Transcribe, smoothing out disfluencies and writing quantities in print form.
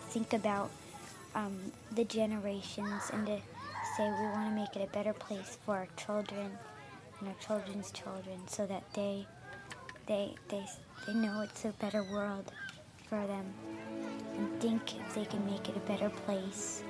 think about the generations and to say we want to make it a better place for our children and our children's children, so that they they they know it's a better world for them, and think if they can make it a better place.